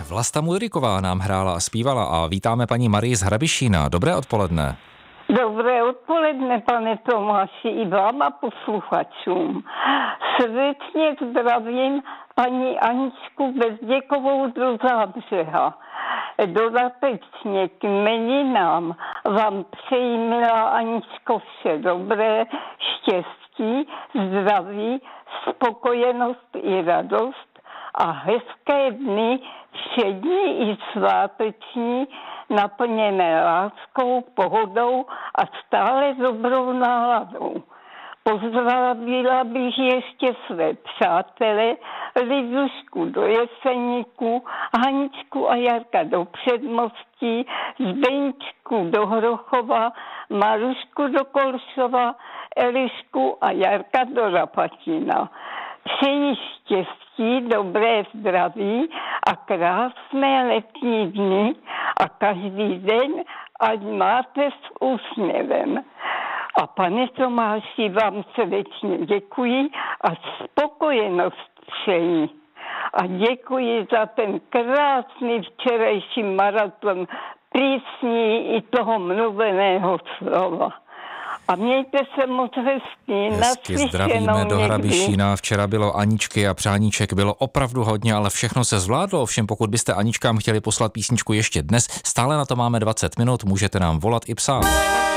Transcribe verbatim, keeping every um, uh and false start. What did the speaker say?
Vlasta Mudryková nám hrála a zpívala a vítáme paní Marii z Hrabišína. Dobré odpoledne. Dobré odpoledne, pane Tomáši, i vám a posluchačům. Srdečně zdravím paní Aničku Bezděkovou do Zábřeha. Dodatečně k jmeninám vám přeji, milá Aničko, vše dobré, štěstí, zdraví, spokojenost i radost a hezké dny, všední i sváteční, naplněné láskou, pohodou a stále dobrou náladou. Pozdravila bych ještě své přátele, Lidušku do Jeseníku, Haničku a Jarka do Předmostí, Zdeňčku do Hrochova, Marušku do Kolšova, Elišku a Jarka do Rapatina. Přeji štěstí, dobré zdraví a krásné letní dny a každý den, ať máte s úsměvem. A pane Tomáši, vám srdečně děkuji a spokojenost přeji. A děkuji za ten krásný včerejší maraton písní i toho mluveného slova. A mějte se moc hezky. Hezky zdravíme do Hrabišína. Včera bylo Aničky a přáníček bylo opravdu hodně, ale všechno se zvládlo. Ovšem pokud byste Aničkám chtěli poslat písničku ještě dnes, stále na to máme dvacet minut, můžete nám volat i psát.